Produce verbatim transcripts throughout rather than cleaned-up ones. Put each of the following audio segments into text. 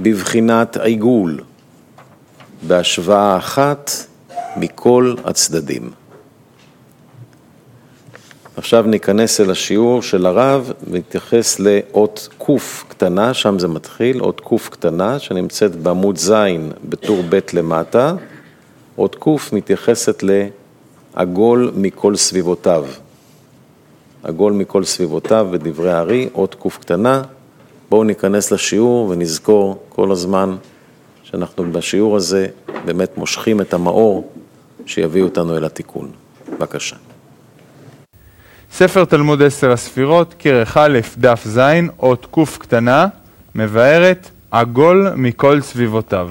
בבחינת עיגול, בהשוואה אחת מכל הצדדים. עכשיו ניכנס אל השיעור של הרב ונתייחס לאות קוף קטנה, שם זה מתחיל, אות קוף קטנה שנמצאת בעמוד זין בטור ב' למטה. אות קוף מתייחסת לעגול מכל סביבותיו. עגול מכל סביבותיו בדברי הארי, אות קוף קטנה. בואו ניכנס לשיעור ונזכור כל הזמן שאנחנו בשיעור הזה באמת מושכים את המאור שיביא אותנו אל התיקון. בבקשה. ספר תלמוד עשר הספירות, כרך א' דף זין, אות קוף קטנה, מבארת עגול מכל סביבותיו.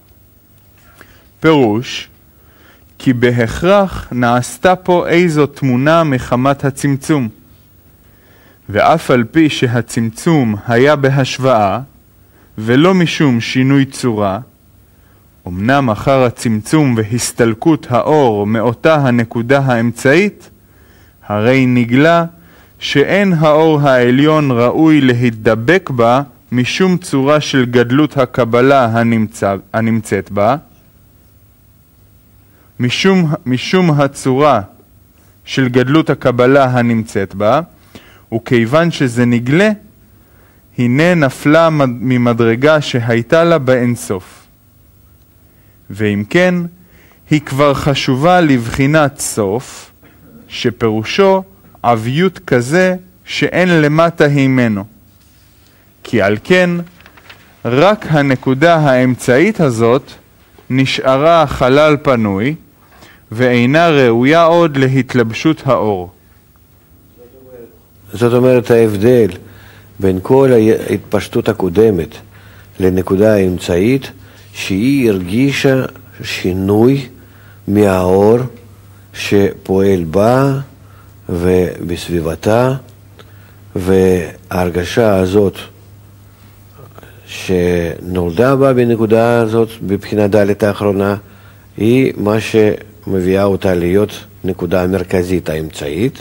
פירוש, כי בהכרח נעשתה פה איזו תמונה מחמת הצמצום, ואף על פי שהצמצום היה בהשוואה, ולא משום שינוי צורה, אמנם אחר הצמצום והסתלקות האור מאותה הנקודה האמצעית, הרי נגלה שאין האור העליון ראוי להידבק בה משום צורה של גדלות הקבלה הנמצא, הנמצאת בה, משום, משום הצורה של גדלות הקבלה הנמצאת בה, וכיוון שזה נגלה, הנה נפלה ממדרגה שהייתה לה באינסוף. ואם כן, היא כבר חשובה לבחינת סוף, שפירושו עביות כזה שאין למטה הימנו. כי על כן, רק הנקודה האמצעית הזאת נשארה חלל פנוי, ואינה ראויה עוד להתלבשות האור. זאת אומרת, ההבדל בין כל ההתפשטות הקודמת לנקודה האמצעית, שהיא הרגישה שינוי מהאור שפועל בה ובסביבתה, וההרגשה הזאת שנולדה בה בנקודה הזאת בבחינה ד' האחרונה, היא מה שמביאה אותה להיות נקודה המרכזית האמצעית,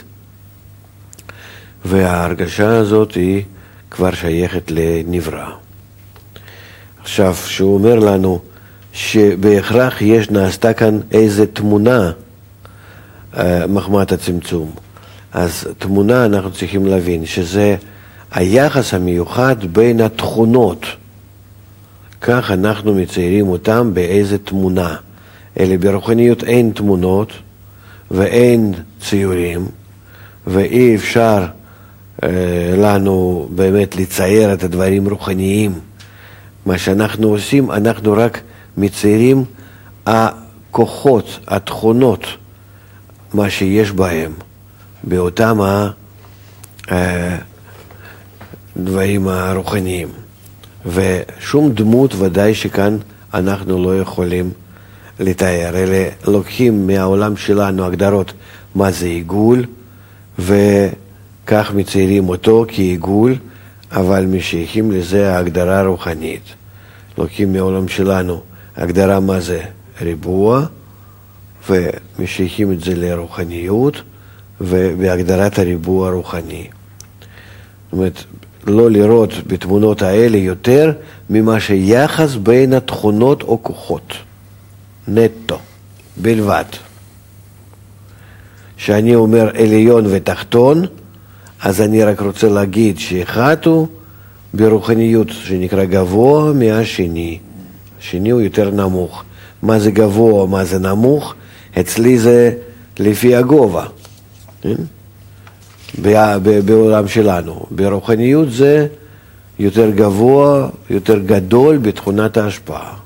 וההרגשה הזאת היא כבר שייכת לנברא. עכשיו, שהוא אומר לנו שבהכרח יש, נעשתה כאן איזו תמונה מחמת הצמצום. אז תמונה אנחנו צריכים להבין שזה היחס המיוחד בין התכונות. כך אנחנו מציירים אותם באיזו תמונה. אלה ברוחניות אין תמונות ואין ציורים, ואי אפשר אה, לנו באמת לצייר את הדברים רוחניים. מה שאנחנו עושים, אנחנו רק מציירים הכוחות, התכונות, מה שיש בהם, באותם הדברים הרוחניים. ושום דמות ודאי שכאן אנחנו לא יכולים לתאר, אלה לוקחים מהעולם שלנו הגדרות מה זה עיגול, וכך מציירים אותו כעיגול, אבל משייכים לזה ההגדרה הרוחנית. לוקחים מהעולם שלנו הגדרה מה זה ריבוע, ומשייכים את זה לרוחניות, ובהגדרת הריבוע הרוחני. זאת אומרת, לא לראות בתמונות האלה יותר ממה שיחס בין התכונות או כוחות. נטו, בלבד. שאני אומר עליון ותחתון, אז אני רק רוצה להגיד שאחד הוא ברוחניות שנקרא גבוה מהשני. השני הוא יותר נמוך. מה זה גבוה, מה זה נמוך? אצלי זה לפי הגובה. בעולם שלנו. ברוחניות זה יותר גבוה, יותר גדול בתכונת ההשפעה.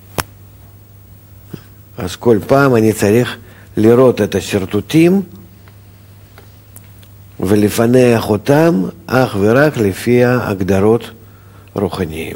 אז כל פעם אני צריך לראות את השרטוטים ולפנח אותם אך ורק לפי ההגדרות רוחניים.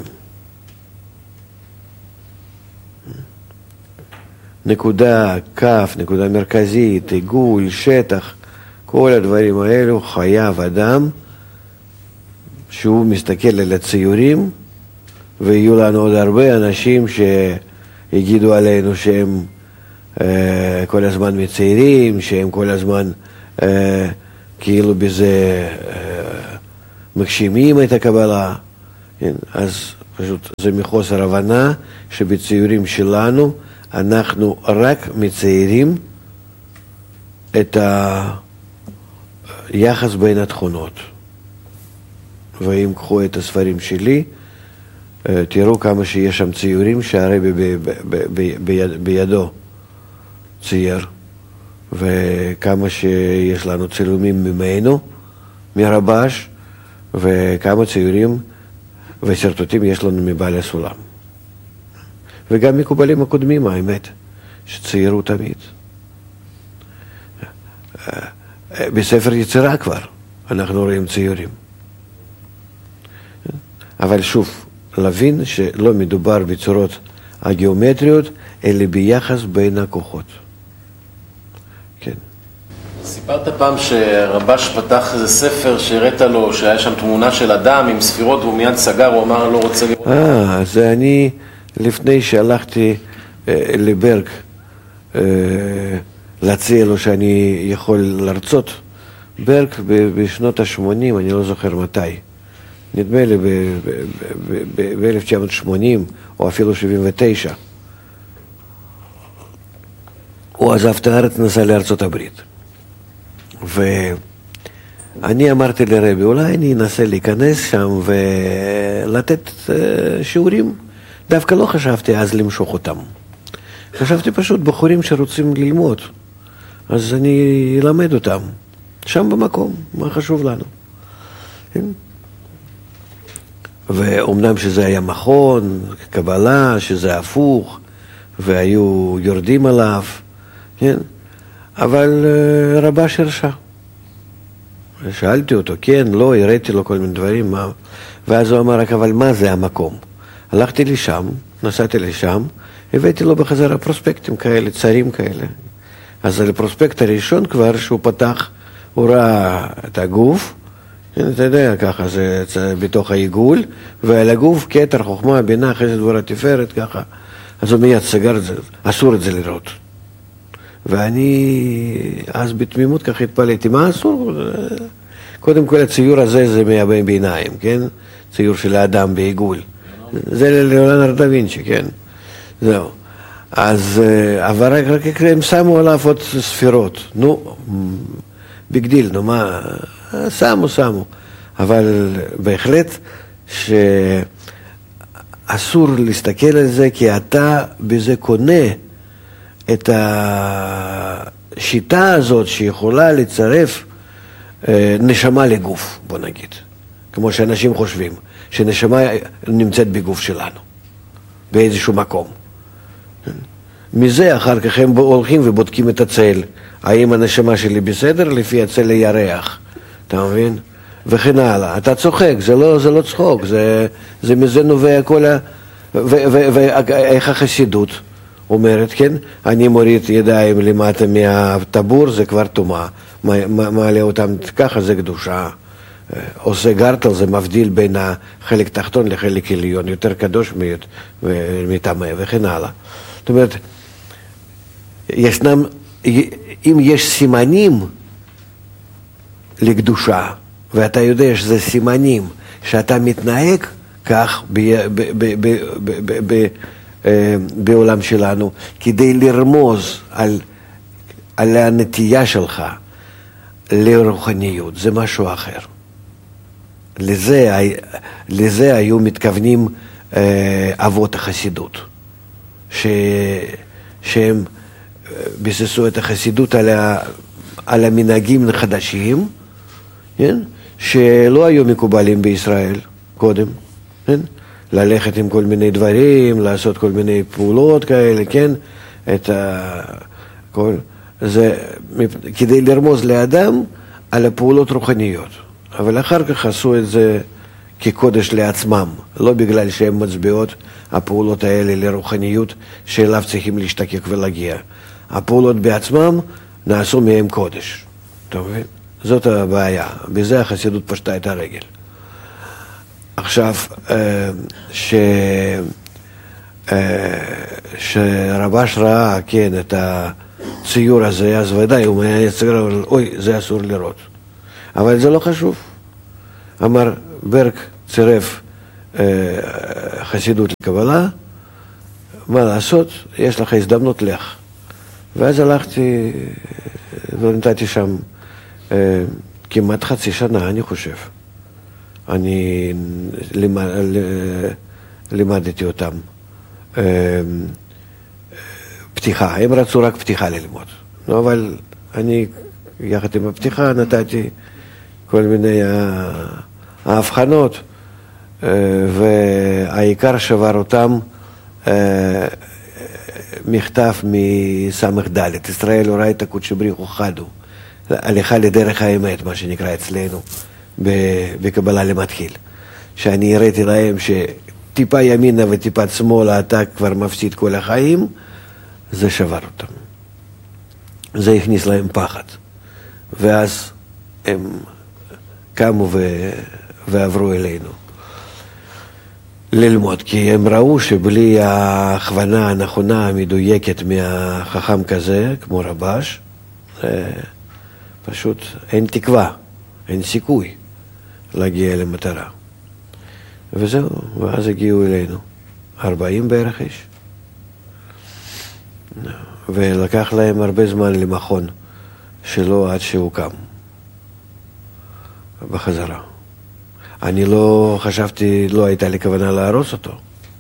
נקודה, כף, נקודה מרכזית, עיגול, שטח, כל הדברים האלו חייב אדם שהוא מסתכל על הציורים, ויהיו לנו עוד הרבה אנשים שיגידו עלינו שהם אה, כל הזמן מציירים, שהם כל הזמן אה, כאילו בזה אה, מגשימים את הקבלה. כן? אז פשוט זה מחוסר הבנה שבציורים שלנו אנחנו רק מציירים את היחס בין התכונות. ואם קחו את הספרים שלי, תראו כמה שיש שם ציורים שהרבי בידו צייר, וכמה שיש לנו צילומים ממנו, מרבש, וכמה ציורים וסרטוטים יש לנו מבעלי הסולם. וגם מקובלים הקודמים, האמת, שציירו תמיד. בספר יצירה כבר אנחנו רואים ציורים. אבל שוב, להבין שלא מדובר בצורות הגיאומטריות, אלא ביחס בין הכוחות. כן. סיפרת פעם שרבש פתח איזה ספר שהראית לו, שהיה שם תמונה של אדם עם ספירות, והוא מיד סגר, הוא אמר לא רוצה לראות. אה, זה אני, לפני שהלכתי אה, לברג, אה, להציע לו שאני יכול לרצות, ברג בשנות ה-שמונים, אני לא זוכר מתי. נדמה לי ב-אלף תשע מאות שמונים או אפילו שבעים ותשע. הוא עזב את הארץ, נסע לארצות הברית. ואני אמרתי לרבי, אולי אני אנסה להיכנס שם ולתת שיעורים. דווקא לא חשבתי אז למשוך אותם. חשבתי פשוט בחורים שרוצים ללמוד. אז אני אלמד אותם. שם במקום, מה חשוב לנו. ואומנם שזה היה מכון, קבלה, שזה הפוך, והיו יורדים עליו, כן? אבל רבש הרשה. שאלתי אותו, כן, לא, הראיתי לו כל מיני דברים, מה? ואז הוא אמר, אבל מה זה המקום? הלכתי לשם, נסעתי לשם, הבאתי לו בחזרה פרוספקטים כאלה, צרים כאלה. אז על הפרוספקט הראשון כבר, שהוא פתח, הוא ראה את הגוף, אתה יודע, ככה זה בתוך העיגול, ועל הגוף כתר, חוכמה, בינה, חסד ורע תפארת, ככה. אז הוא מיד סגר את זה, אסור את זה לראות. ואני אז בתמימות ככה התפלאתי, מה אסור? קודם כל הציור הזה זה מהבן בעיניים, כן? ציור של האדם בעיגול. זה ליאונרדו דה וינצ'י, כן? זהו. אז, אבל רק, רק הם שמו עליו עוד ספירות. נו, בגדיל, נו מה... שמו, שמו. אבל בהחלט שאסור להסתכל על זה, כי אתה בזה קונה את השיטה הזאת שיכולה לצרף נשמה לגוף, בוא נגיד. כמו שאנשים חושבים, שנשמה נמצאת בגוף שלנו, באיזשהו מקום. מזה אחר כך הם הולכים ובודקים את הצל. האם הנשמה שלי בסדר? לפי הצל הירח. אתה מבין? וכן הלאה. אתה צוחק, זה לא, זה לא צחוק, זה, זה מזה נובע כל ה... ואיך החסידות אומרת, כן? אני מוריד ידיים למטה מהטבור, זה כבר טומאה. מעלה אותם ככה, זה קדושה. עושה גרטל, זה מבדיל בין החלק תחתון לחלק עליון, יותר קדוש מטמא וכן הלאה. זאת אומרת, ישנם, אם יש סימנים לקדושה, ואתה יודע שזה סימנים שאתה מתנהג כך ב, ב, ב, ב, ב, ב, ב, בעולם שלנו, כדי לרמוז על, על הנטייה שלך לרוחניות, זה משהו אחר. לזה, לזה היו מתכוונים אבות החסידות, ש, שהם ביססו את החסידות על, ה, על המנהגים החדשים, כן? שלא היו מקובלים בישראל קודם, כן? ללכת עם כל מיני דברים, לעשות כל מיני פעולות כאלה, כן? את ה... כל... זה כדי לרמוז לאדם על הפעולות רוחניות. אבל אחר כך עשו את זה כקודש לעצמם, לא בגלל שהן מצביעות הפעולות האלה לרוחניות שאליו צריכים להשתקק ולהגיע. הפעולות בעצמם נעשו מהם קודש. אתה מבין? זאת הבעיה. בזה החסידות פשטה את הרגל. עכשיו, ש... שרבש ראה, כן, את הציור הזה, אז ודאי, הוא מייצר, אוי, זה אסור לראות. אבל זה לא חשוב. אמר, ברק צירף חסידות לקבלה, מה לעשות, יש לך הזדמנות, לך. ואז הלכתי ונתתי שם כמעט חצי שנה, אני חושב. אני לימד, לימדתי אותם פתיחה, הם רצו רק פתיחה ללמוד. לא, אבל אני, יחד עם הפתיחה, נתתי כל מיני ההבחנות, והעיקר שבר אותם מכתב מסמך ד' ישראל אורייתא קודשא בריך הוא חד הוא, הליכה לדרך האמת, מה שנקרא אצלנו בקבלה למתחיל, שאני הראיתי להם שטיפה ימינה וטיפה שמאלה אתה כבר מפסיד כל החיים, זה שבר אותם, זה הכניס להם פחד, ואז הם קמו ו... ועברו אלינו ללמוד, כי הם ראו שבלי ההכוונה הנכונה המדויקת מהחכם כזה, כמו רבש, פשוט אין תקווה, אין סיכוי להגיע למטרה. וזהו, ואז הגיעו אלינו, ארבעים בערך איש. ולקח להם הרבה זמן למכון שלו עד שהוא קם בחזרה. אני לא חשבתי, לא הייתה לי כוונה להרוס אותו.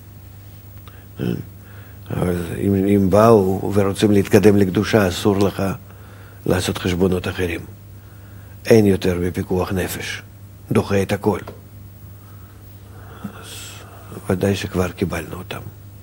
אבל אם, אם באו ורוצים להתקדם לקדושה, אסור לך לעשות חשבונות אחרים. אין יותר בפיקוח נפש. דוחה את הכל. אז ודאי שכבר קיבלנו אותם.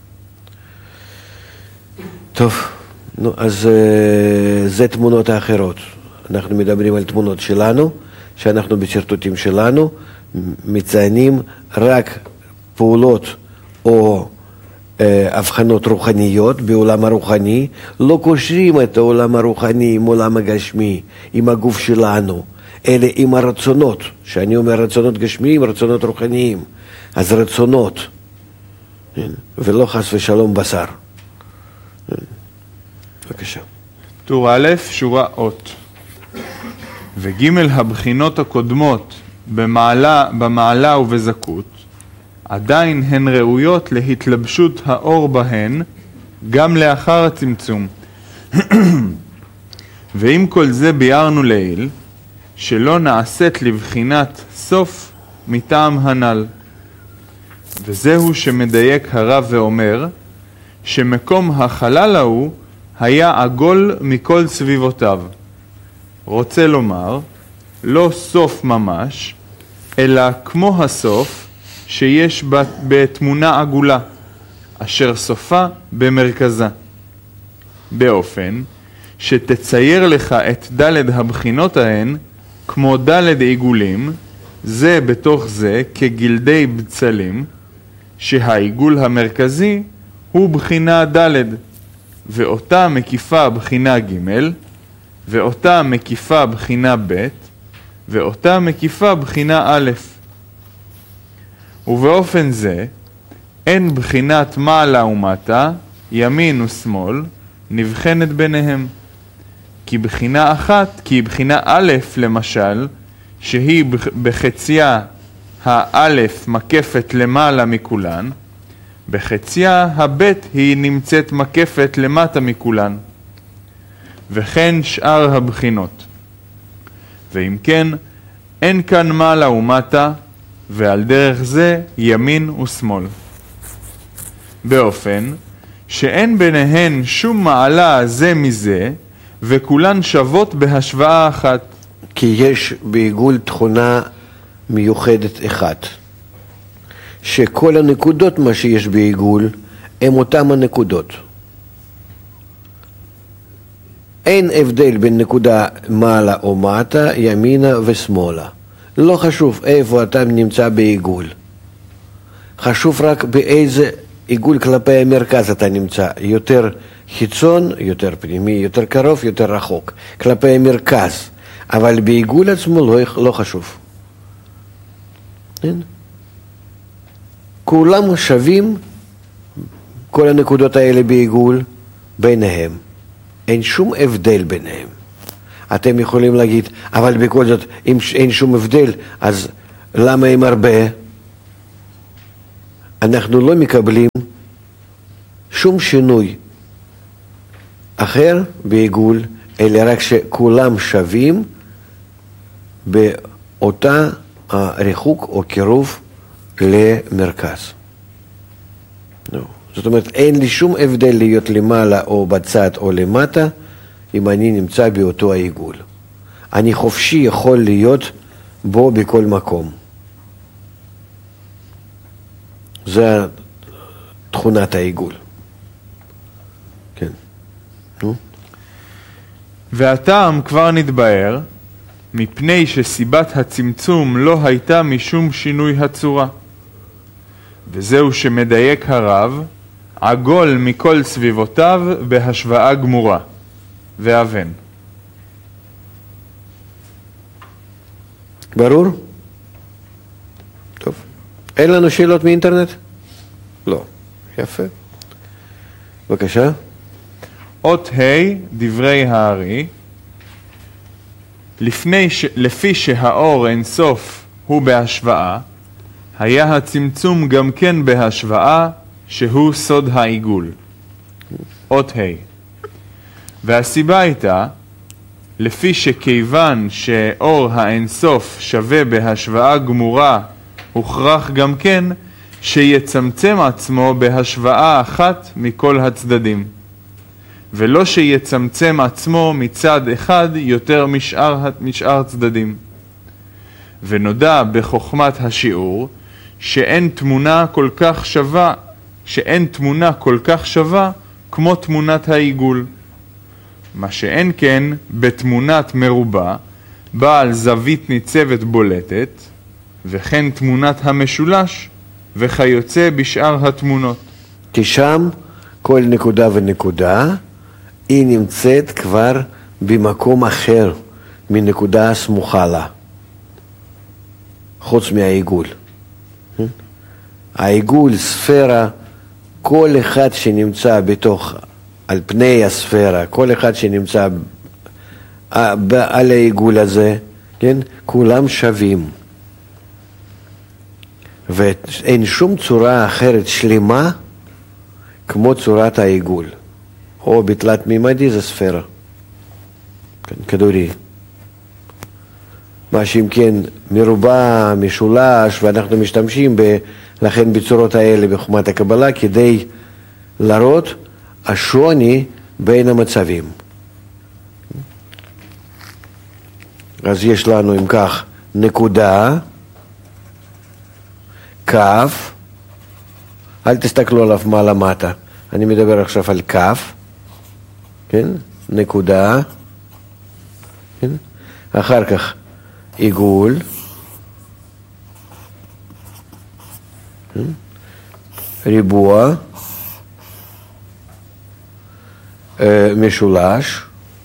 טוב, נו, אז זה תמונות האחרות. אנחנו מדברים על תמונות שלנו, שאנחנו בשרטוטים שלנו, מציינים רק פעולות או אה, הבחנות רוחניות בעולם הרוחני, לא קושרים את העולם הרוחני עם עולם הגשמי, עם הגוף שלנו, אלא עם הרצונות, שאני אומר רצונות גשמיים, רצונות רוחניים, אז רצונות, ולא חס ושלום בשר. בבקשה. טור א', שורה אות. וג' הבחינות הקודמות במעלה, במעלה ובזכות, עדיין הן ראויות להתלבשות האור בהן, גם לאחר הצמצום. ועם כל זה ביארנו לעיל, שלא נעשית לבחינת סוף מטעם הנ"ל. וזהו שמדייק הרב ואומר, שמקום החלל ההוא היה עגול מכל סביבותיו. רוצה לומר, לא סוף ממש, אלא כמו הסוף שיש בתמונה עגולה, אשר סופה במרכזה. באופן שתצייר לך את ד' הבחינות ההן, כמו ד' עיגולים, זה בתוך זה כגלדי בצלים, שהעיגול המרכזי הוא בחינה ד', ואותה מקיפה בחינה ג', ואותה מקיפה בחינה ב', ואותה מקיפה בחינה א'. ובאופן זה, אין בחינת מעלה ומטה, ימין ושמאל, נבחנת ביניהם. כי בחינה אחת, כי בחינה א' למשל, שהיא בחציה האלף מקפת למעלה מכולן, בחציה הבית היא נמצאת מקפת למטה מכולן. וכן שאר הבחינות. ואם כן, אין כאן מעלה ומטה, ועל דרך זה ימין ושמאל. באופן שאין ביניהן שום מעלה זה מזה, וכולן שוות בהשוואה אחת. כי יש בעיגול תכונה מיוחדת אחת, שכל הנקודות מה שיש בעיגול הם אותם הנקודות. אין הבדל בין נקודה מעלה או מטה, ימינה ושמאלה. לא חשוב איפה אתה נמצא בעיגול. חשוב רק באיזה עיגול כלפי המרכז אתה נמצא. יותר חיצון, יותר פנימי, יותר קרוב, יותר רחוק. כלפי המרכז. אבל בעיגול עצמו לא, לא חשוב. אין? כולם שווים, כל הנקודות האלה בעיגול, ביניהם. אין שום הבדל ביניהם. אתם יכולים להגיד, אבל בכל זאת, אם אין שום הבדל, אז למה הם הרבה? אנחנו לא מקבלים שום שינוי אחר בעיגול, אלא רק שכולם שווים באותה ריחוק או קירוב למרכז. זאת אומרת, אין לי שום הבדל להיות למעלה או בצד או למטה, אם אני נמצא באותו העיגול. אני חופשי יכול להיות בו בכל מקום. זה תכונת העיגול. כן. נו? והטעם כבר נתבהר, מפני שסיבת הצמצום לא הייתה משום שינוי הצורה. וזהו שמדייק הרב, עגול מכל סביבותיו בהשוואה גמורה. ואבן. ברור? טוב. אין לנו שאלות מאינטרנט? לא. יפה. בבקשה. אות ה' דברי הארי, לפני ש... לפי שהאור אינסוף הוא בהשוואה, היה הצמצום גם כן בהשוואה, שהוא סוד העיגול. אות ה'. והסיבה הייתה, לפי שכיוון שאור האינסוף שווה בהשוואה גמורה, הוכרח גם כן שיצמצם עצמו בהשוואה אחת מכל הצדדים, ולא שיצמצם עצמו מצד אחד יותר משאר, משאר צדדים. ונודע בחוכמת השיעור שאין תמונה כל כך שווה, שאין תמונה כל כך שווה כמו תמונת העיגול. מה שאין כן בתמונת מרובע, בעל זווית ניצבת בולטת, וכן תמונת המשולש, וכיוצא בשאר התמונות. כי שם כל נקודה ונקודה, היא נמצאת כבר במקום אחר מנקודה הסמוכה לה, חוץ מהעיגול. העיגול, ספירה, כל אחד שנמצא בתוך, על פני הספירה, כל אחד שנמצא על העיגול הזה, כן? כולם שווים. ואין שום צורה אחרת שלמה כמו צורת העיגול. או בתלת מימדי זה ספירה, כן, כדורי. מה שאם כן מרובע, משולש, ואנחנו משתמשים ב, לכן בצורות האלה בחוכמת הקבלה כדי להראות השוני בין המצבים. אז יש לנו אם כך נקודה, כף, אל תסתכלו עליו מעלה מטה, אני מדבר עכשיו על כף, כן? נקודה, כן? אחר כך עיגול, כן? ריבוע, אה, משולש,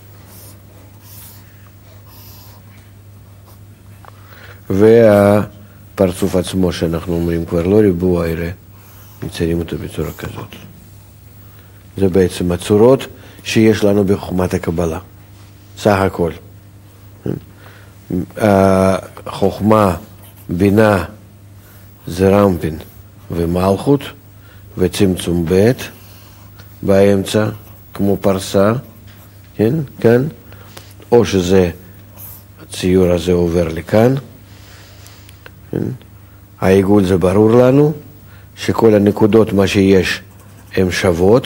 והפרצוף עצמו שאנחנו אומרים כבר לא ריבוע, אלא מציירים אותו בצורה כזאת. זה בעצם הצורות שיש לנו בחוכמת הקבלה, סך הכל. חוכמה, בינה, זה רמפין ומלכות, וצמצום ב' באמצע, כמו פרסה, כן, כאן, או שזה, הציור הזה עובר לכאן, כן? העיגול זה ברור לנו, שכל הנקודות מה שיש הן שוות,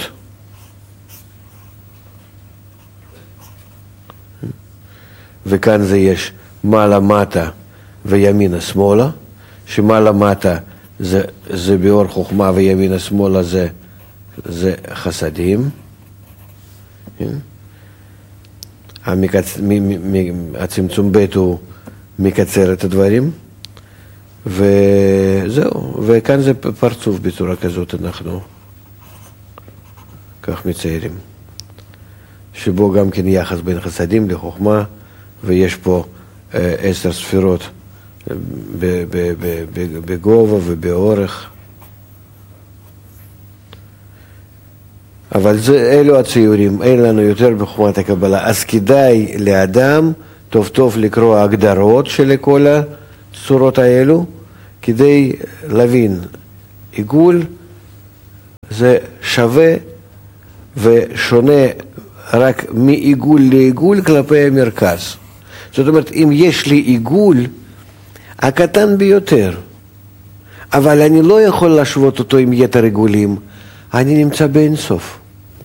וכאן זה יש מעלה מטה וימינה שמאלה, שמעלה מטה זה, זה באור חוכמה וימינה שמאלה זה, זה חסדים. המקצ... מ... מ... הצמצום ב' הוא מקצר את הדברים, וזהו, וכאן זה פרצוף בצורה כזאת אנחנו כך מציירים, שבו גם כן יחס בין חסדים לחוכמה, ויש פה אה, עשר ספירות בגובה ובאורך. אבל זה, אלו הציורים, אין לנו יותר בחוכמת הקבלה. אז כדאי לאדם טוב טוב לקרוא הגדרות של כל הצורות האלו, כדי להבין עיגול זה שווה ושונה רק מעיגול לעיגול כלפי המרכז. זאת אומרת, אם יש לי עיגול הקטן ביותר, אבל אני לא יכול להשוות אותו עם יתר עיגולים, אני נמצא באינסוף.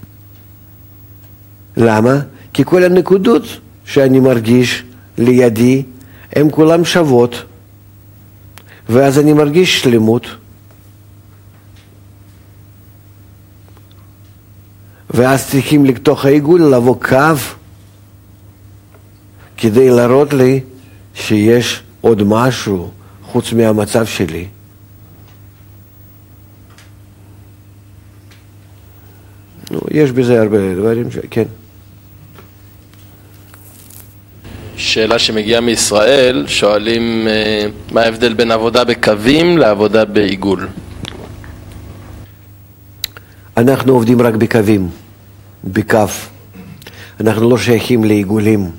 למה? כי כל הנקודות שאני מרגיש לידי, הן כולן שוות, ואז אני מרגיש שלמות. ואז צריכים לתוך העיגול לבוא קו, כדי להראות לי שיש עוד משהו חוץ מהמצב שלי. יש בזה הרבה דברים, ש... כן. שאלה שמגיעה מישראל, שואלים מה ההבדל בין עבודה בקווים לעבודה בעיגול? אנחנו עובדים רק בקווים, בקו. אנחנו לא שייכים לעיגולים.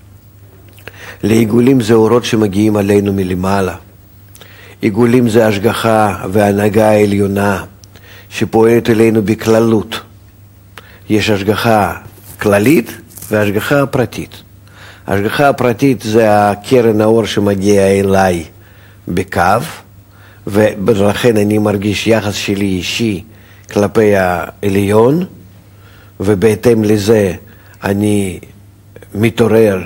לעיגולים זה אורות שמגיעים עלינו מלמעלה. עיגולים זה השגחה והנהגה העליונה שפועלת אלינו בכללות. יש השגחה כללית והשגחה פרטית. ההשגחה הפרטית זה הקרן האור שמגיע אליי בקו, ולכן אני מרגיש יחס שלי אישי כלפי העליון, ובהתאם לזה אני מתעורר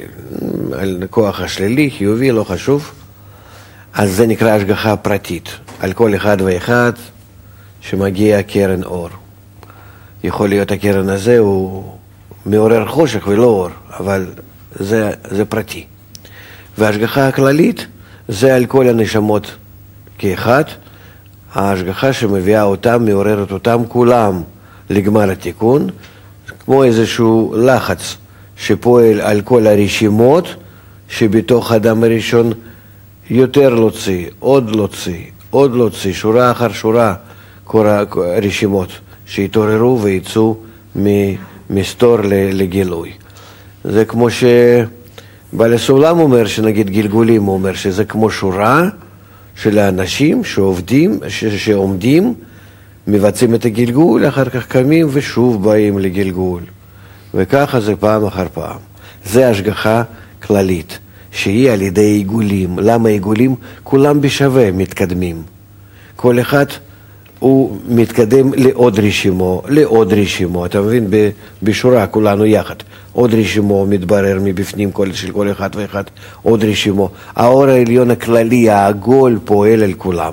על כוח השלילי, חיובי, לא חשוב. אז זה נקרא השגחה פרטית, על כל אחד ואחד שמגיע קרן אור. יכול להיות הקרן הזה הוא מעורר חושך ולא אור, אבל זה, זה פרטי. וההשגחה הכללית זה על כל הנשמות כאחד, ההשגחה שמביאה אותם, מעוררת אותם כולם לגמר התיקון, כמו איזשהו לחץ שפועל על כל הרשימות שבתוך האדם הראשון יותר להוציא, עוד להוציא, עוד להוציא, שורה אחר שורה, כל הרשימות שהתעוררו ויצאו ממסתור לגילוי. זה כמו שבעל הסולם אומר, שנגיד גלגולים, הוא אומר שזה כמו שורה של האנשים שעובדים, ש- שעומדים, מבצעים את הגלגול, אחר כך קמים ושוב באים לגלגול. וככה זה פעם אחר פעם. זה השגחה כללית, שהיא על ידי עיגולים. למה עיגולים? כולם בשווה מתקדמים. כל אחד הוא מתקדם לעוד רשימו, לעוד רשימו. אתה מבין? בשורה כולנו יחד. עוד רשימו מתברר מבפנים כל, של כל אחד ואחד, עוד רשימו. האור העליון הכללי, העגול, פועל על כולם.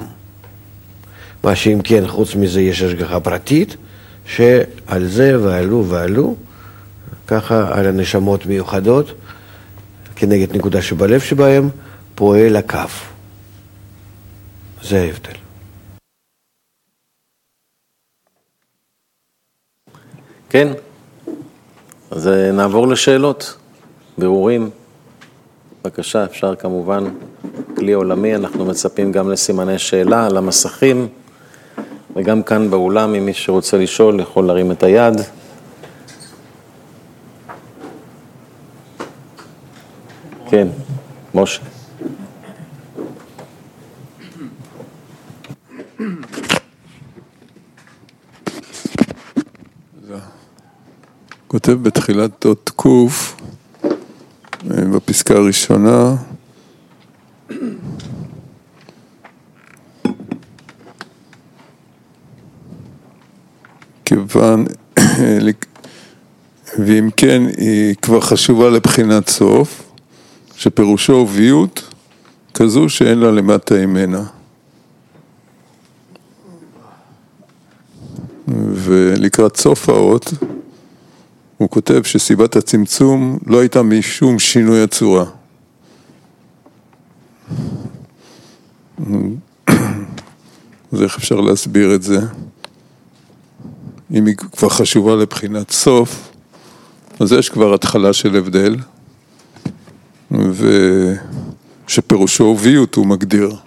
מה שאם כן, חוץ מזה יש השגחה פרטית, שעל זה ועלו ועלו, ככה על הנשמות מיוחדות, כנגד נקודה שבלב שבהם, פועל הקו. זה ההבדל. כן, אז נעבור לשאלות, בירורים. בבקשה, אפשר כמובן, כלי עולמי, אנחנו מצפים גם לסימני שאלה על המסכים, וגם כאן באולם, אם מי שרוצה לשאול יכול להרים את היד. כן, משה. כותב בתחילת אות קוף, בפסקה הראשונה, כיוון, ואם כן, היא כבר חשובה לבחינת סוף, שפירושו הוביות כזו שאין לה למטה ממנה. ולקראת סוף האות, הוא כותב שסיבת הצמצום לא הייתה משום שינוי הצורה. אז איך אפשר להסביר את זה? אם היא כבר חשובה לבחינת סוף, אז יש כבר התחלה של הבדל, ושפירושו הוביות הוא מגדיר.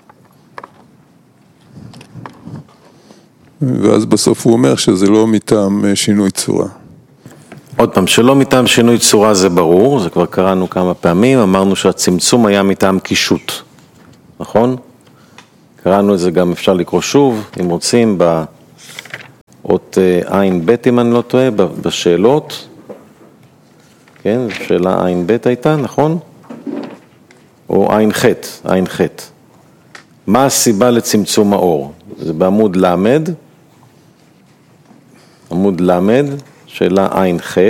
ואז בסוף הוא אומר שזה לא מטעם שינוי צורה. עוד פעם, שלא מטעם שינוי צורה זה ברור, זה כבר קראנו כמה פעמים, אמרנו שהצמצום היה מטעם קישוט, נכון? קראנו את זה גם, אפשר לקרוא שוב, אם רוצים, באות עין ב' אם אני לא טועה, בשאלות, כן, שאלה עין ב' הייתה, נכון? או עין ח', עין ח'. מה הסיבה לצמצום האור? זה בעמוד למד, עמוד למד, שאלה עין ח',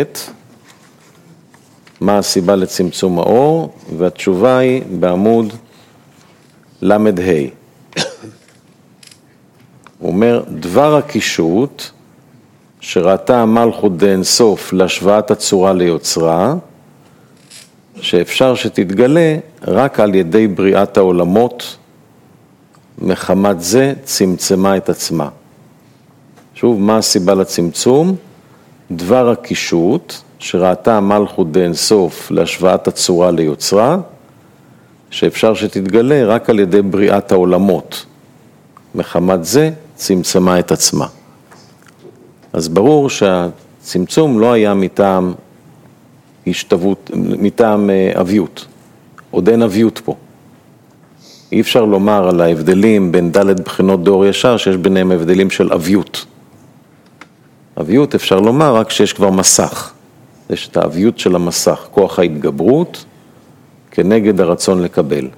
מה הסיבה לצמצום האור? והתשובה היא בעמוד למד ה'. הוא אומר, דבר הקישוט שראתה המלכות דאין סוף להשוואת הצורה ליוצרה, שאפשר שתתגלה רק על ידי בריאת העולמות, מחמת זה צמצמה את עצמה. שוב, מה הסיבה לצמצום? דבר הקישוט שראתה המלכות דאין סוף להשוואת הצורה ליוצרה, שאפשר שתתגלה רק על ידי בריאת העולמות. מחמת זה צמצמה את עצמה. אז ברור שהצמצום לא היה מטעם השתוות, מטעם אביות. עוד אין אביות פה. אי אפשר לומר על ההבדלים בין ד' בחינות דור ישר, שיש ביניהם הבדלים של אביות. אביות אפשר לומר רק שיש כבר מסך. יש את האביות של המסך, כוח ההתגברות, כנגד הרצון לקבל.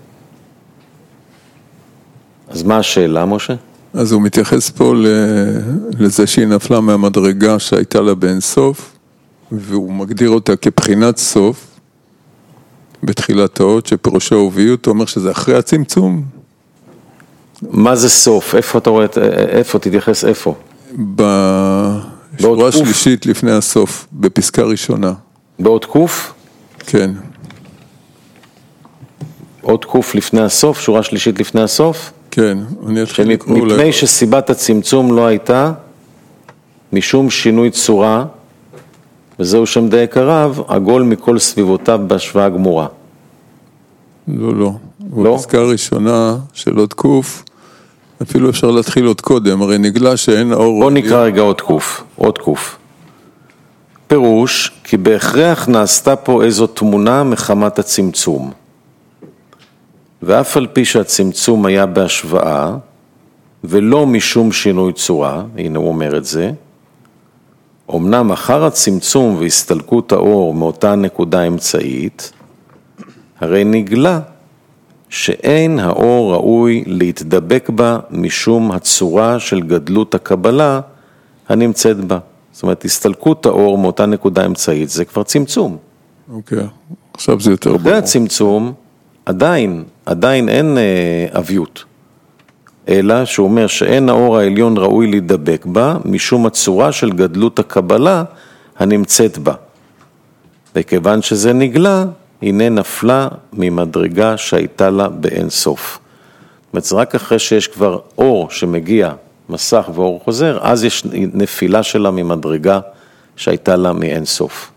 אז מה השאלה, משה? אז הוא מתייחס פה לזה שהיא נפלה מהמדרגה שהייתה לה באין סוף, והוא מגדיר אותה כבחינת סוף, בתחילת האות, שפירושו הוביות, הוא אומר שזה אחרי הצמצום. מה זה סוף? איפה אתה רואה, איפה תתייחס איפה? בשורה השלישית לפני הסוף, בפסקה ראשונה. באות קוף? כן. עוד קוף לפני הסוף, שורה שלישית לפני הסוף? כן, אני אתחיל לקרוא לה. מפני שסיבת הצמצום לא הייתה משום שינוי צורה, וזהו שם דייק הרב, עגול מכל סביבותיו בהשוואה גמורה. לא, לא. לא? בפסקה הראשונה של עוד קוף, אפילו אפשר להתחיל עוד קודם, הרי נגלה שאין האור... בוא נקרא רגע עוד קוף, עוד קוף. פירוש, כי בהכרח נעשתה פה איזו תמונה מחמת הצמצום. ואף על פי שהצמצום היה בהשוואה, ולא משום שינוי צורה, הנה הוא אומר את זה, אמנם אחר הצמצום והסתלקות האור מאותה נקודה אמצעית, הרי נגלה שאין האור ראוי להתדבק בה משום הצורה של גדלות הקבלה הנמצאת בה. זאת אומרת, הסתלקות האור מאותה נקודה אמצעית, זה כבר צמצום. אוקיי, עכשיו זה יותר ברור. אחרי הצמצום, עדיין, עדיין אין אה, אביות, אלא שהוא אומר שאין האור העליון ראוי להידבק בה, משום הצורה של גדלות הקבלה הנמצאת בה. וכיוון שזה נגלה, הנה נפלה ממדרגה שהייתה לה באין סוף. זאת אומרת, רק אחרי שיש כבר אור שמגיע, מסך ואור חוזר, אז יש נפילה שלה ממדרגה שהייתה לה מאין סוף.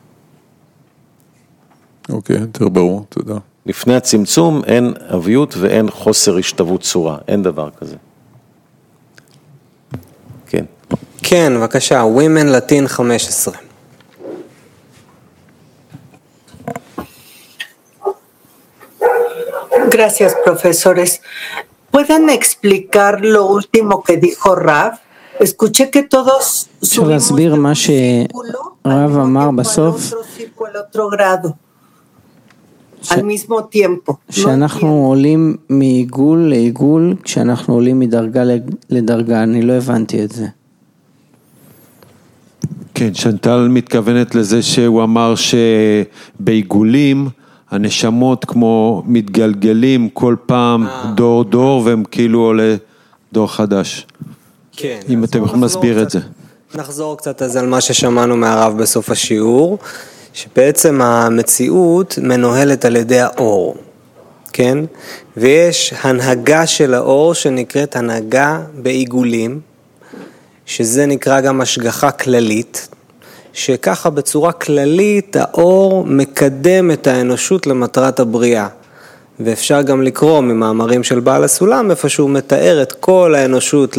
אוקיי, יותר ברור, תודה. לפני הצמצום אין אביות ואין חוסר השתוות צורה, אין דבר כזה. כן. כן, בבקשה, Women Latin חמש עשרה. Gracias, profesores. ¿Pueden explicar lo último que dijo Rav? Escuché que todos subimos להסביר מה שרב אמר בסוף, שאנחנו עולים מעיגול לעיגול, כשאנחנו עולים מדרגה לדרגה. אני לא הבנתי את זה. כן, שנטל מתכוונת לזה שהוא אמר שבעיגולים הנשמות כמו מתגלגלים כל פעם דור דור, והם כאילו עולה דור חדש. כן. אם אתם יכולים להסביר את זה. נחזור קצת אז על מה ששמענו מהרב בסוף השיעור, שבעצם המציאות מנוהלת על ידי האור, כן? ויש הנהגה של האור שנקראת הנהגה בעיגולים, שזה נקרא גם השגחה כללית, שככה בצורה כללית האור מקדם את האנושות למטרת הבריאה. ואפשר גם לקרוא ממאמרים של בעל הסולם, איפה שהוא מתאר את כל האנושות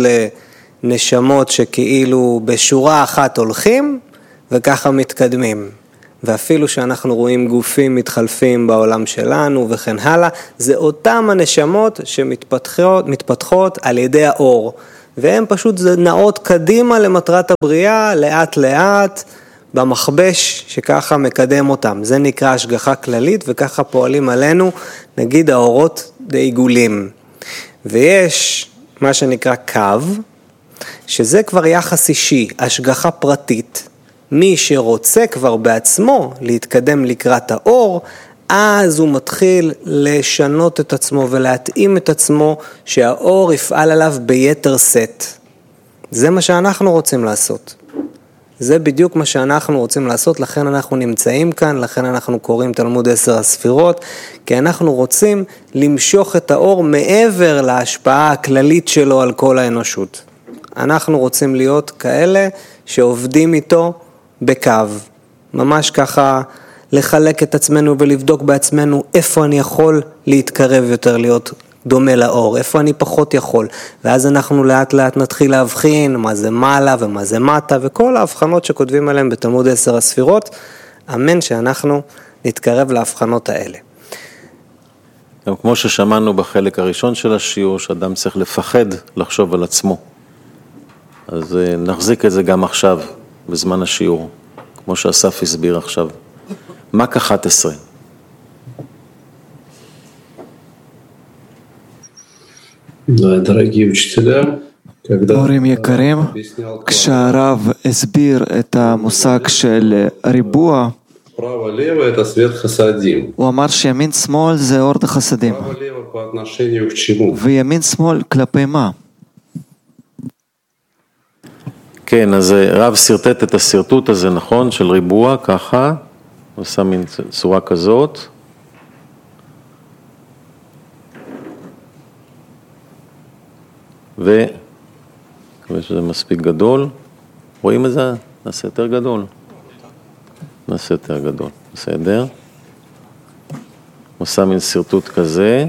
לנשמות שכאילו בשורה אחת הולכים, וככה מתקדמים. ואפילו שאנחנו רואים גופים מתחלפים בעולם שלנו וכן הלאה, זה אותם הנשמות שמתפתחות מתפתחות על ידי האור, והן פשוט נעות קדימה למטרת הבריאה, לאט לאט, במחבש שככה מקדם אותם. זה נקרא השגחה כללית, וככה פועלים עלינו, נגיד האורות דעיגולים. ויש מה שנקרא קו, שזה כבר יחס אישי, השגחה פרטית. מי שרוצה כבר בעצמו להתקדם לקראת האור, אז הוא מתחיל לשנות את עצמו ולהתאים את עצמו שהאור יפעל עליו ביתר סט. זה מה שאנחנו רוצים לעשות. זה בדיוק מה שאנחנו רוצים לעשות, לכן אנחנו נמצאים כאן, לכן אנחנו קוראים תלמוד עשר הספירות, כי אנחנו רוצים למשוך את האור מעבר להשפעה הכללית שלו על כל האנושות. אנחנו רוצים להיות כאלה שעובדים איתו בקו, ממש ככה לחלק את עצמנו ולבדוק בעצמנו איפה אני יכול להתקרב יותר, להיות דומה לאור, איפה אני פחות יכול, ואז אנחנו לאט לאט נתחיל להבחין מה זה מעלה ומה זה מטה, וכל ההבחנות שכותבים עליהם בתלמוד עשר הספירות, אמן שאנחנו נתקרב להבחנות האלה. גם כמו ששמענו בחלק הראשון של השיעור, שאדם צריך לפחד לחשוב על עצמו. אז נחזיק את זה גם עכשיו, בזמן השיעור, כמו שאסף הסביר עכשיו. מק אחת עשרה. הורים יקרים, כשהרב הסביר את המושג של ריבוע, הוא אמר שימין שמאל זה אור דחסדים. וימין שמאל כלפי מה? כן, אז רב סרטט את הסרטוט הזה, נכון, של ריבוע, ככה, הוא עושה מין צורה כזאת. ו... מקווה שזה מספיק גדול. רואים את זה? נעשה יותר גדול. נעשה יותר גדול. בסדר? עושה מין סרטוט כזה.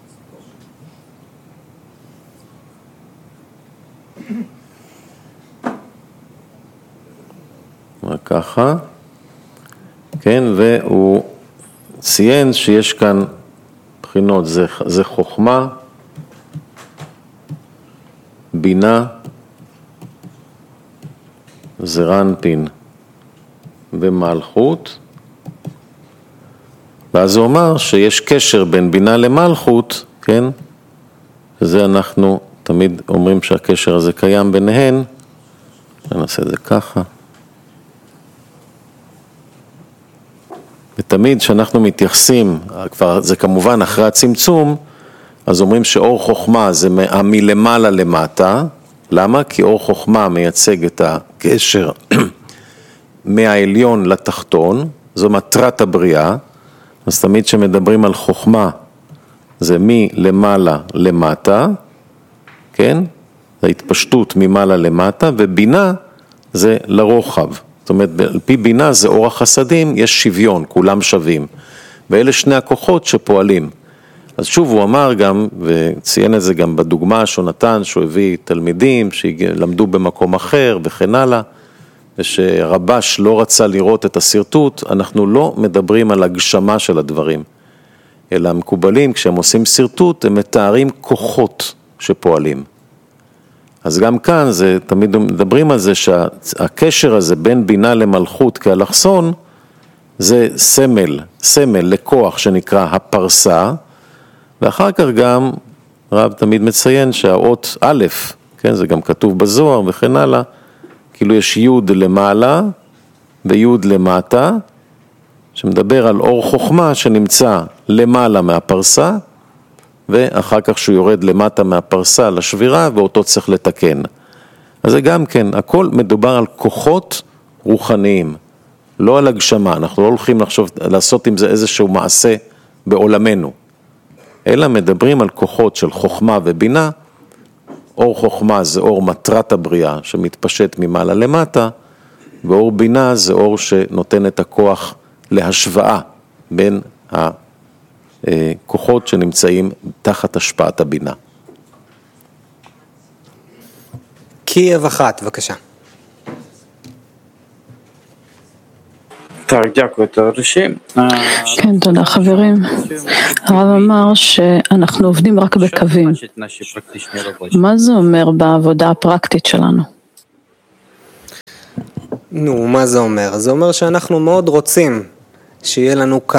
ככה. כן, והוא ציין שיש כאן בחינות, זה, זה חוכמה, בינה, זה רנפין ומלכות, ואז הוא אומר שיש קשר בין בינה למלכות, כן? וזה אנחנו תמיד אומרים שהקשר הזה קיים ביניהן, נעשה את זה ככה. ותמיד שאנחנו מתייחסים, כבר זה כמובן אחרי הצמצום, אז אומרים שאור חוכמה זה מלמעלה למטה. למה? כי אור חוכמה מייצג את הקשר מהעליון לתחתון, זו מטרת הבריאה. אז תמיד שמדברים על חוכמה זה מלמעלה למטה, כן? זה התפשטות ממעלה למטה, ובינה זה לרוחב. זאת אומרת, על פי בינה זה אור החסדים, יש שוויון, כולם שווים. ואלה שני הכוחות שפועלים. אז שוב הוא אמר גם, וציין את זה גם בדוגמה שהוא נתן, שהוא הביא תלמידים שלמדו במקום אחר וכן הלאה, ושרבש לא רצה לראות את הסרטוט, אנחנו לא מדברים על הגשמה של הדברים, אלא המקובלים, כשהם עושים סרטוט, הם מתארים כוחות שפועלים. אז גם כאן זה, תמיד מדברים על זה שהקשר הזה בין בינה למלכות כאלכסון, זה סמל, סמל לכוח שנקרא הפרסה, ואחר כך גם רב תמיד מציין שהאות א', כן, זה גם כתוב בזוהר וכן הלאה, כאילו יש י' למעלה וי' למטה, שמדבר על אור חוכמה שנמצא למעלה מהפרסה, ואחר כך שהוא יורד למטה מהפרסה לשבירה, ואותו צריך לתקן. אז זה גם כן, הכל מדובר על כוחות רוחניים, לא על הגשמה, אנחנו לא הולכים לחשוב, לעשות עם זה איזשהו מעשה בעולמנו, אלא מדברים על כוחות של חוכמה ובינה. אור חוכמה זה אור מטרת הבריאה שמתפשט ממעלה למטה, ואור בינה זה אור שנותן את הכוח להשוואה בין הכוחות שנמצאים תחת השפעת הבינה. קייב אחת, בבקשה. כן, תודה חברים. הרב אמר שאנחנו עובדים רק בקווים. מה זה אומר בעבודה הפרקטית שלנו? נו, מה זה אומר? זה אומר שאנחנו מאוד רוצים שיהיה לנו קו.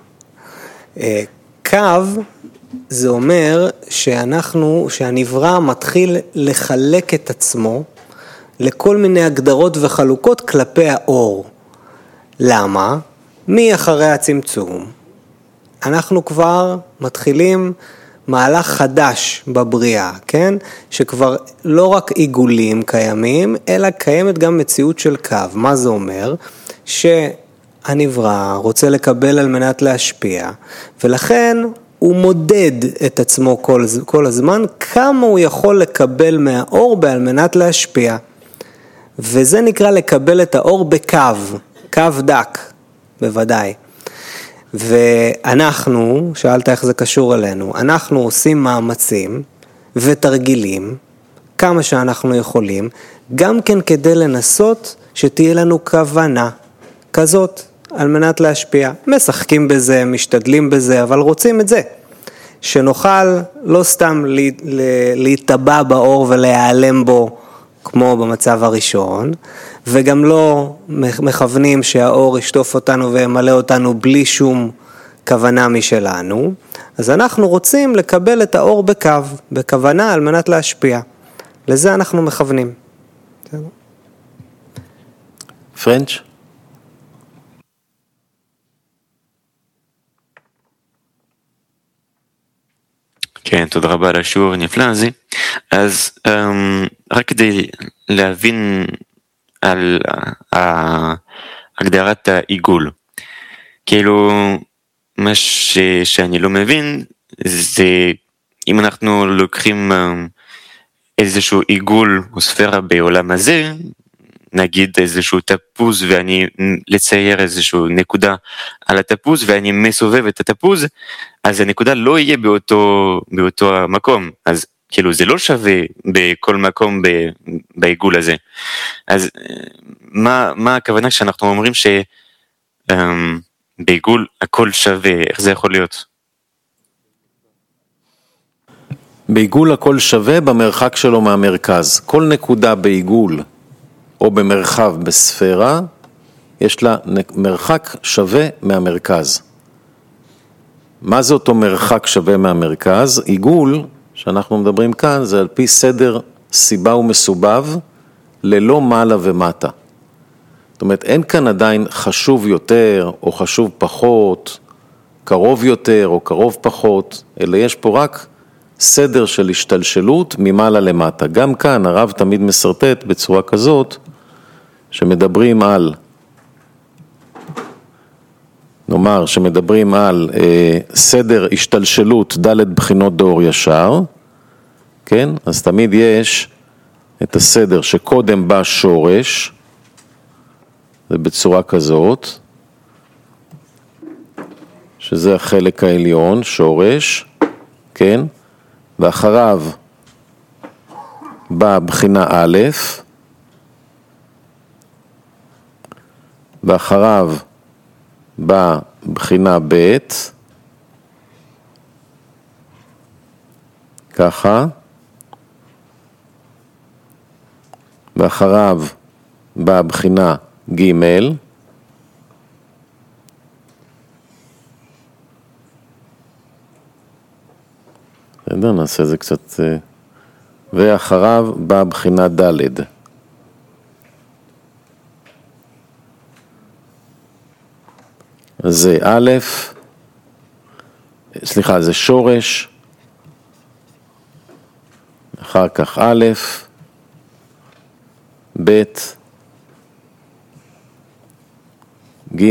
קו זה אומר שאנחנו, שהנברא מתחיל לחלק את עצמו לכל מיני הגדרות וחלוקות כלפי האור. למה? מי אחרי הצמצום? אנחנו כבר מתחילים מהלך חדש בבריאה, כן? שכבר לא רק עיגולים קיימים, אלא קיימת גם מציאות של קו. מה זה אומר? שהנברא רוצה לקבל על מנת להשפיע, ולכן הוא מודד את עצמו כל, כל הזמן, כמה הוא יכול לקבל מהאור בעל מנת להשפיע. וזה נקרא לקבל את האור בקו, קו דק, בוודאי. ואנחנו, שאלת איך זה קשור אלינו, אנחנו עושים מאמצים ותרגילים, כמה שאנחנו יכולים, גם כן כדי לנסות שתהיה לנו כוונה כזאת, על מנת להשפיע. משחקים בזה, משתדלים בזה, אבל רוצים את זה. שנוכל לא סתם להתאבע באור ולהיעלם בו, כמו במצב הראשון, וגם לא מכוונים שהאור ישטוף אותנו וימלא אותנו בלי שום כוונה משלנו. אז אנחנו רוצים לקבל את האור בקו, בכוונה על מנת להשפיע. לזה אנחנו מכוונים. פרנץ'? כן, תודה רבה על השיעור הנפלא הזה. אז um, רק כדי להבין על uh, הגדרת העיגול, כאילו מה ש, שאני לא מבין זה אם אנחנו לוקחים um, איזשהו עיגול או ספירה בעולם הזה, נגיד איזשהו תפוז ואני לצייר איזשהו נקודה על התפוז ואני מסובב את התפוז, אז הנקודה לא יהיה באותו, באותו המקום, אז כאילו זה לא שווה בכל מקום בעיגול הזה. אז מה, מה הכוונה שאנחנו אומרים שבעיגול הכל שווה, איך זה יכול להיות? בעיגול הכל שווה במרחק שלו מהמרכז. כל נקודה בעיגול או במרחב בספירה, יש לה מרחק שווה מהמרכז. מה זה אותו מרחק שווה מהמרכז? עיגול, שאנחנו מדברים כאן, זה על פי סדר סיבה ומסובב, ללא מעלה ומטה. זאת אומרת, אין כאן עדיין חשוב יותר או חשוב פחות, קרוב יותר או קרוב פחות, אלא יש פה רק סדר של השתלשלות ממעלה למטה. גם כאן הרב תמיד מסרטט בצורה כזאת, שמדברים על, נאמר שמדברים על אה, סדר השתלשלות ד' בחינות דור ישר, כן? אז תמיד יש את הסדר שקודם בא שורש, זה בצורה כזאת, שזה החלק העליון, שורש, כן? ואחריו בא בחינה א', ואחריו בא בחינה ב', ככה, ואחריו בא בחינה ג', בסדר, נעשה זה קצת, ואחריו בא בחינה ד'. זה א', סליחה, זה שורש, אחר כך א', ב', ג'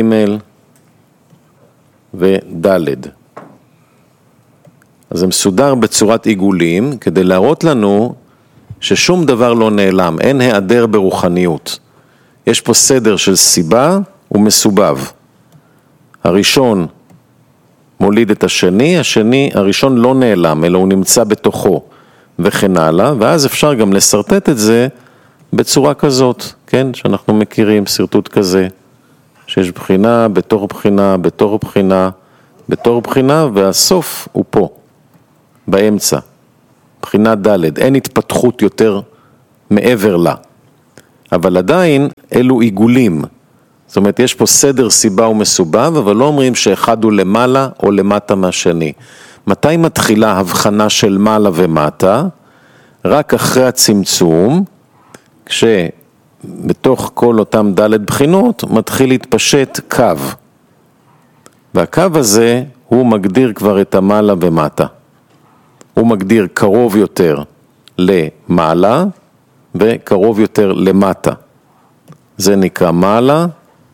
וד'. אז זה מסודר בצורת עיגולים, כדי להראות לנו ששום דבר לא נעלם, אין היעדר ברוחניות. יש פה סדר של סיבה ומסובב. הראשון מוליד את השני, השני, הראשון לא נעלם, אלא הוא נמצא בתוכו וכן הלאה, ואז אפשר גם לסרטט את זה בצורה כזאת, כן? שאנחנו מכירים סרטוט כזה, שיש בחינה בתור בחינה, בתור בחינה, בתור בחינה, והסוף הוא פה, באמצע. בחינה ד', אין התפתחות יותר מעבר לה. אבל עדיין אלו עיגולים. זאת אומרת, יש פה סדר סיבה ומסובב, אבל לא אומרים שאחד הוא למעלה או למטה מהשני. מתי מתחילה הבחנה של מעלה ומטה? רק אחרי הצמצום, כשבתוך כל אותם ד' בחינות מתחיל להתפשט קו. והקו הזה הוא מגדיר כבר את המעלה ומטה. הוא מגדיר קרוב יותר למעלה וקרוב יותר למטה. זה נקרא מעלה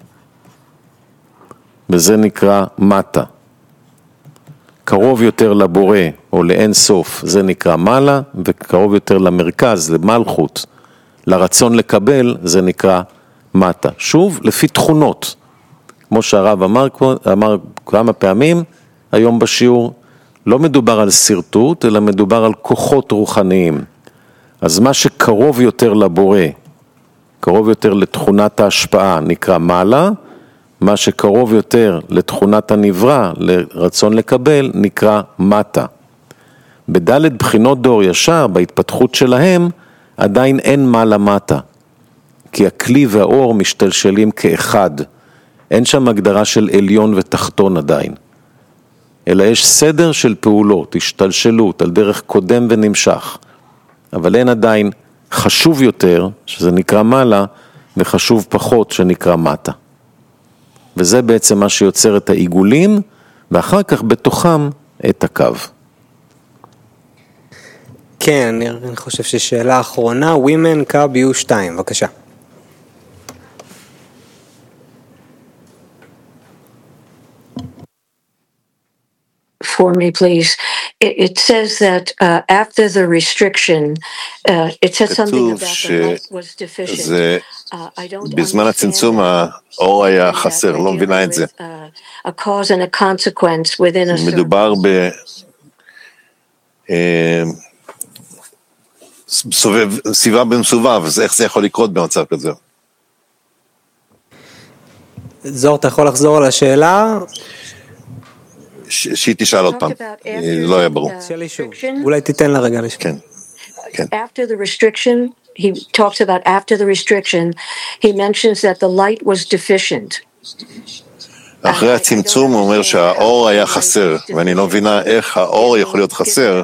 וזה נקרא מטה. קרוב יותר לבורא או לאין סוף זה נקרא מעלה, וקרוב יותר למרכז, למלכות, לרצון לקבל זה נקרא מטה. שוב, לפי תכונות. כמו שהרב אמר, אמר כמה פעמים היום בשיעור, לא מדובר על סרטוט, אלא מדובר על כוחות רוחניים. אז מה שקרוב יותר לבורא, קרוב יותר לתכונת ההשפעה, נקרא מעלה, מה שקרוב יותר לתכונת הנברא, לרצון לקבל, נקרא מטה. בדלת בחינות דור ישר, בהתפתחות שלהם, עדיין אין מעלה מטה. כי הכלי והאור משתלשלים כאחד. אין שם הגדרה של עליון ותחתון עדיין. אלא יש סדר של פעולות, השתלשלות, על דרך קודם ונמשך. אבל אין עדיין חשוב יותר, שזה נקרא מעלה, וחשוב פחות, שנקרא מטה. וזה בעצם מה שיוצר את העיגולים, ואחר כך בתוכם את הקו. כן, אני חושב ששאלה אחרונה, Women קו יו שתיים, בבקשה. For me, please. It, it says that uh, after the restriction, uh, it says something about the light was deficient. Uh, I don't בזמן הצמצום האור היה חסר, לא מבינה את זה. A cause and a consequence within a certain... מדובר ב... סובב, סיבה במסובב, אז איך זה יכול לקרות במצב כזה? זור, אתה יכול לחזור על השאלה? שהיא תשאל עוד פעם, לא היה ברור. אולי תיתן לה רגע לשאול. כן, כן. After the restriction, he talks about after the restriction, he mentions that the light was deficient. אחרי הצמצום הוא אומר שהאור היה חסר, ואני לא מבינה איך האור יכול להיות חסר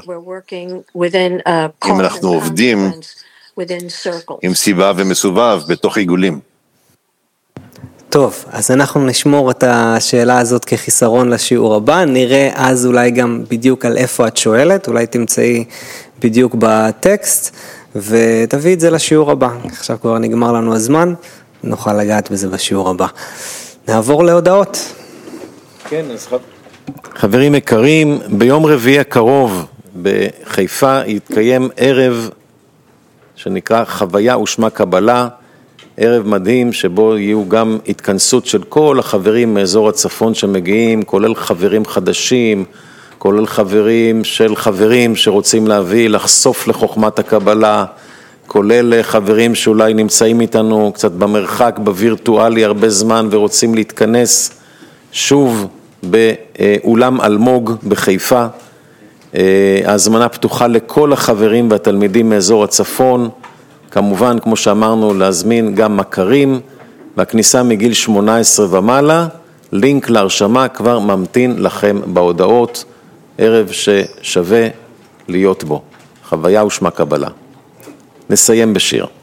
אם אנחנו עובדים עם סיבה ומסובב בתוך עיגולים. טוב, אז אנחנו נשמור את השאלה הזאת כחיסרון לשיעור הבא, נראה אז אולי גם בדיוק על איפה את שואלת, אולי תמצאי בדיוק בטקסט, ותביא את זה לשיעור הבא. עכשיו כבר נגמר לנו הזמן, נוכל לגעת בזה בשיעור הבא. נעבור להודעות. כן, אז חברים יקרים, ביום רביעי הקרוב בחיפה יתקיים ערב שנקרא חוויה ושמה קבלה, ערב מדהים שבו יהיו גם התכנסות של כל החברים מאזור הצפון שמגיעים, כולל חברים חדשים, כולל חברים של חברים שרוצים להביא, לחשוף לחוכמת הקבלה, כולל חברים שאולי נמצאים איתנו קצת במרחק, בווירטואלי הרבה זמן ורוצים להתכנס שוב באולם אלמוג בחיפה. ההזמנה פתוחה לכל החברים והתלמידים מאזור הצפון, כמובן כמו שאמרנו להזמין גם מכרים, והכניסה מגיל שמונה עשרה ומעלה, לינק להרשמה כבר ממתין לכם בהודעות, ערב ששווה להיות בו, חוויה ושמה קבלה. נסיים בשיר.